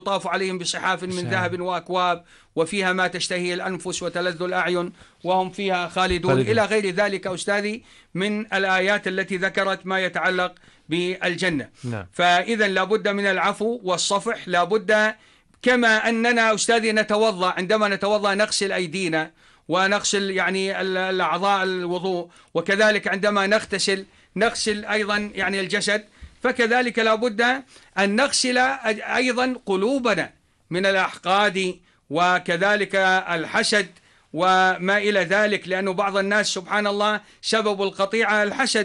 يطاف عليهم بصحاف من ذهب وأكواب وفيها ما تشتهي الأنفس وتلذ الأعين وهم فيها خالدون إلى غير ذلك أستاذي من الآيات التي ذكرت ما يتعلق بالجنة. فإذا لابد من العفو والصفح، لابد كما أننا أستاذي نتوضأ، عندما نتوضأ نغسل أيدينا ونغسل يعني الأعضاء الوضوء، وكذلك عندما نغسل أيضا يعني الجسد، فكذلك لابد أن نغسل أيضا قلوبنا من الأحقاد وكذلك الحسد وما إلى ذلك، لأنه بعض الناس سبحان الله سبب القطيعة الحسد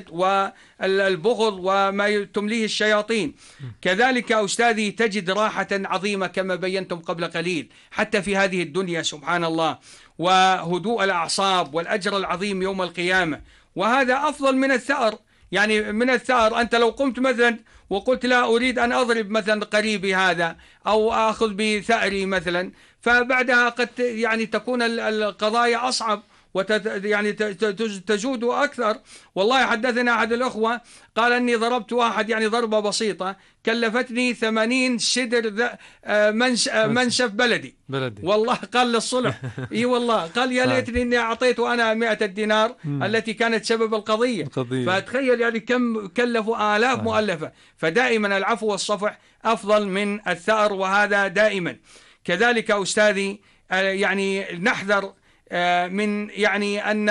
والبغض وما تمليه الشياطين. كذلك أستاذي تجد راحة عظيمة كما بينتم قبل قليل حتى في هذه الدنيا سبحان الله، وهدوء الأعصاب والأجر العظيم يوم القيامة، وهذا أفضل من الثأر. يعني من الثأر أنت لو قمت مثلا وقلت لا أريد أن أضرب مثلا قريبي هذا أو أخذ بثأري مثلا، فبعدها قد يعني تكون القضايا أصعب يعني تجود أكثر. والله حدثنا أحد الأخوة قال أني ضربت واحد يعني ضربة بسيطة كلفتني 80 سدر منسف بلدي. والله قال للصلح إي والله قال يا ليتني أني أعطيته أنا 100 دينار التي كانت سبب القضية. فتخيل يعني كم كلفوا آلاف مؤلفة. فدائما العفو والصفح أفضل من الثأر، وهذا دائما. كذلك أستاذي يعني نحذر من يعني أن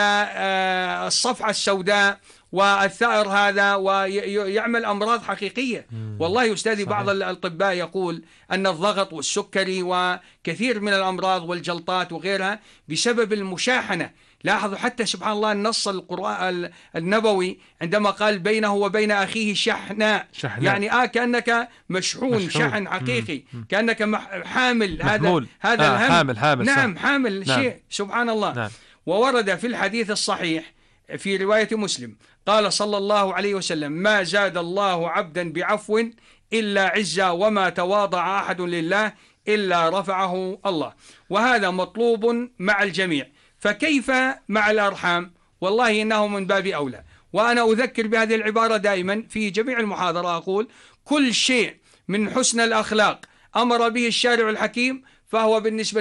الصفحة السوداء والثأر هذا ويعمل أمراض حقيقية. والله أستاذي بعض الأطباء يقول أن الضغط والسكري وكثير من الأمراض والجلطات وغيرها بسبب المشاحنة. لاحظوا حتى سبحان الله النص القرآن النبوي عندما قال بينه وبين أخيه شحناء. يعني كأنك مشحون شحن حقيقي، كأنك حامل هذا الهم. نعم حامل شيء سبحان الله. وورد في الحديث الصحيح في رواية مسلم قال صلى الله عليه وسلم ما زاد الله عبدا بعفو إلا عزا وما تواضع أحد لله إلا رفعه الله. وهذا مطلوب مع الجميع، فكيف مع الأرحام؟ والله إنه من باب أولى. وأنا أذكر بهذه العبارة دائما في جميع المحاضرة، أقول كل شيء من حسن الأخلاق أمر به الشارع الحكيم فهو بالنسبة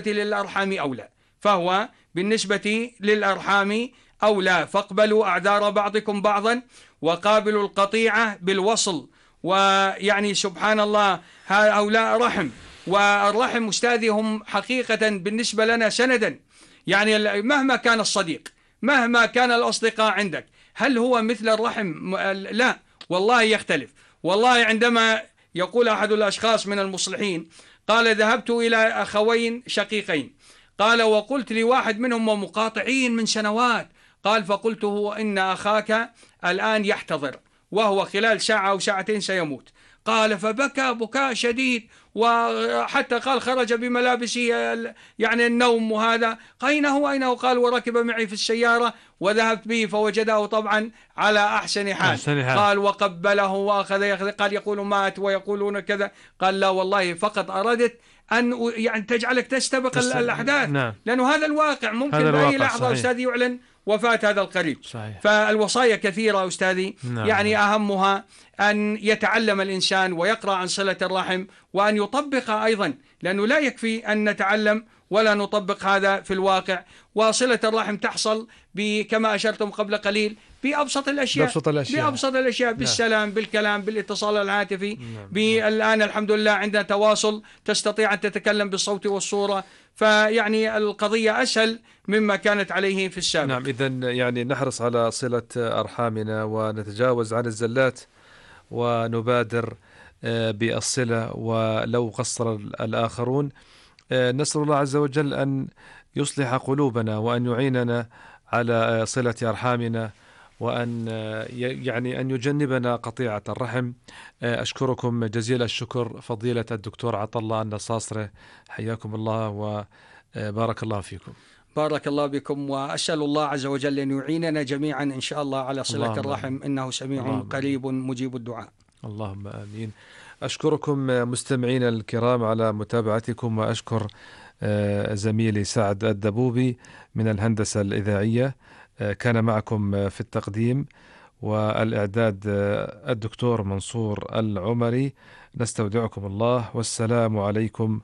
للأرحام أولى. فاقبلوا أعذار بعضكم بعضا وقابلوا القطيعة بالوصل. ويعني سبحان الله هؤلاء رحم، والرحم أستاذي هم حقيقة بالنسبة لنا سندا. يعني مهما كان الصديق، مهما كان الأصدقاء عندك، هل هو مثل الرحم؟ لا والله يختلف. والله عندما يقول أحد الأشخاص من المصلحين قال ذهبت إلى أخوين شقيقين، قال وقلت لواحد منهم ومقاطعين من سنوات، قال فقلته إن أخاك الآن يحتضر وهو خلال ساعة أو ساعتين سيموت. قال فبكى بكاء شديد، وحتى قال خرج بملابسه يعني النوم. وهذا أين هو؟ قال وركب معي في السيارة وذهبت به فوجده طبعا على أحسن حال. قال وقبله وأخذ يأخذ، قال يقول مات ويقولون كذا. قال لا والله فقط أردت أن يعني تجعلك تستبق الأحداث. لأنه هذا الواقع ممكن بأي لحظة أستاذي يعلن وفاة هذا القريب. فالوصايا كثيرة أستاذي. يعني أهمها أن يتعلم الإنسان ويقرأ عن صلة الرحم وأن يطبق أيضا، لأنه لا يكفي أن نتعلم ولا نطبق هذا في الواقع. وصلة الرحم تحصل كما أشرتم قبل قليل بأبسط الأشياء بالسلام، بالكلام، بالاتصال الهاتفي. الآن الحمد لله عندنا تواصل، تستطيع أن تتكلم بالصوت والصورة، فيعني القضية أسهل مما كانت عليه في السابق. نعم، إذن يعني نحرص على صلة أرحامنا ونتجاوز عن الزلات ونبادر بالصلة ولو قصر الآخرون. نسأل الله عز وجل أن يصلح قلوبنا وأن يعيننا على صلة أرحامنا وأن يعني أن يجنبنا قطيعة الرحم. أشكركم جزيل الشكر فضيلة الدكتور عطلة النصاصرة، حياكم الله وبارك الله فيكم. بارك الله بكم، وأسأل الله عز وجل أن يعيننا جميعا إن شاء الله على صلة الرحم، إنه سميع قريب مجيب الدعاء. اللهم آمين. أشكركم مستمعين الكرام على متابعتكم، وأشكر زميلي سعد الدبوبي من الهندسة الإذاعية كان معكم في التقديم، والإعداد الدكتور منصور العمري. نستودعكم الله، والسلام عليكم